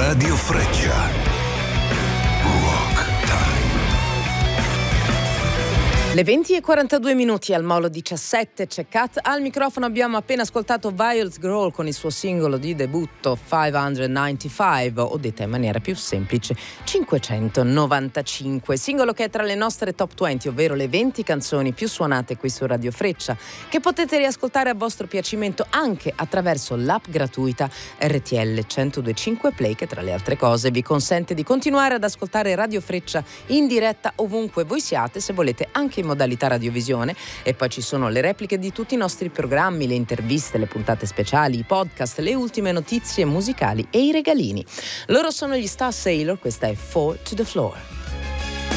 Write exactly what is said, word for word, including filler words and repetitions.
Radio Freccia. Rock Time. Le venti e quarantadue minuti al Molo diciassette, c'è Kat al microfono. Abbiamo appena ascoltato Violet Grohl con il suo singolo di debutto cinquecentonovantacinque, o detta in maniera più semplice cinquecentonovantacinque, singolo che è tra le nostre top venti, ovvero le venti canzoni più suonate qui su Radio Freccia, che potete riascoltare a vostro piacimento anche attraverso l'app gratuita R T L centodue e cinque Play, che tra le altre cose vi consente di continuare ad ascoltare Radio Freccia in diretta ovunque voi siate, se volete anche in modalità radiovisione. E poi ci sono le repliche di tutti i nostri programmi, le interviste, le puntate speciali, i podcast, le ultime notizie musicali e i regalini. Loro sono gli Star Sailor, questa è Fall to the Floor.